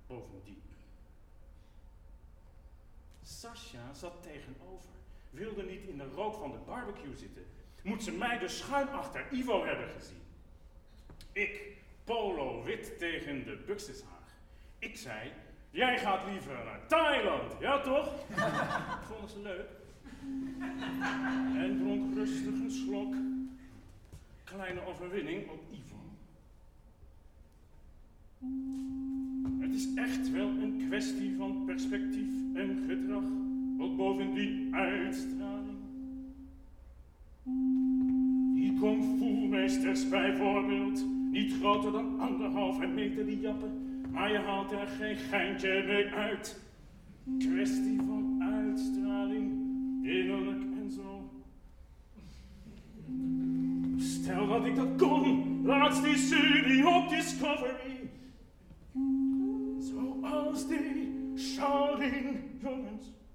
Bovendien. Sascha zat tegenover. Wilde niet in de rook van de barbecue zitten. Moet ze mij dus schuin achter Ivo hebben gezien. Ik, polo wit tegen de Buxushaag. Ik zei, jij gaat liever naar Thailand, ja toch? Vonden ze leuk. En dronk rustig een slok. Kleine overwinning op Ivo. Het is echt wel een kwestie van perspectief en gedrag. Ook bovendien uitstraling. Die kung fu meesters bijvoorbeeld. Niet groter dan 1,5 meter die jappen. Maar je haalt er geen geintje mee uit. Kwestie van uitstraling, innerlijk en zo. Stel dat ik dat kon, laatst die serie op Discovery. Zoals die Shaolin jongens.